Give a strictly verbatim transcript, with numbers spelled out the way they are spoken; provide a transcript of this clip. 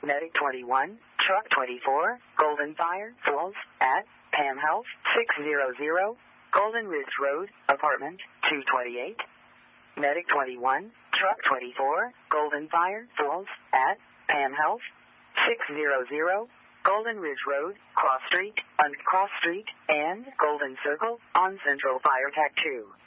Medic twenty-one, Truck twenty-four, Golden Fire Falls at Pam Health, six hundred, Golden Ridge Road, Apartment two twenty-eight. Medic twenty-one, Truck twenty-four, Golden Fire Falls at Pam Health, six hundred, Golden Ridge Road, Cross Street, on Cross Street, and Golden Circle on Central Fire Tech two.